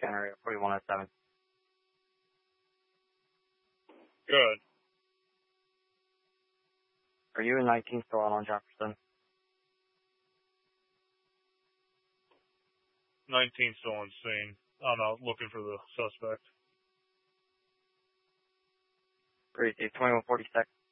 Area 4107. Good. Are you in 19 still out on Jefferson? 19 still on scene. I'm out looking for the suspect. Great, 2146.